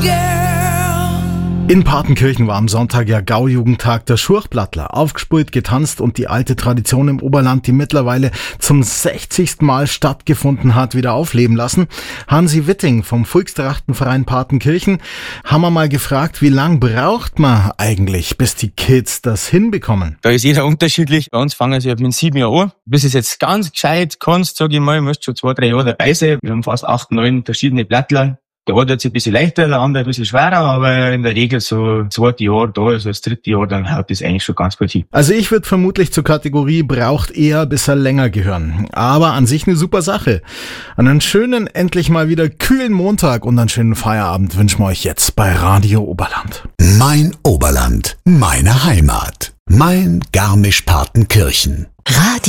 In Partenkirchen war am Sonntag ja Gaujugendtag der Schurchblattler. Aufgespult, getanzt und die alte Tradition im Oberland, die mittlerweile zum 60. Mal stattgefunden hat, wieder aufleben lassen. Hansi Witting vom Volkstrachtenverein Partenkirchen haben wir mal gefragt, wie lang braucht man eigentlich, bis die Kids das hinbekommen? Da ist jeder unterschiedlich. Bei uns fangen sie mit 7 Jahren an. Bis es jetzt ganz gescheit kannst, sag ich mal, musst schon 2-3 Jahre dabei sein. Wir haben fast 8, 9 verschiedene Blattler. Der eine jetzt ein bisschen leichter, der andere ein bisschen schwerer, aber in der Regel so 2. Jahr da, also das 3. Jahr, dann haut das eigentlich schon ganz gut hin. Also ich würde vermutlich zur Kategorie braucht eher bis er länger gehören. Aber an sich eine super Sache. Einen schönen, endlich mal wieder kühlen Montag und einen schönen Feierabend wünschen wir euch jetzt bei Radio Oberland. Mein Oberland, meine Heimat. Mein Garmisch-Partenkirchen. Radio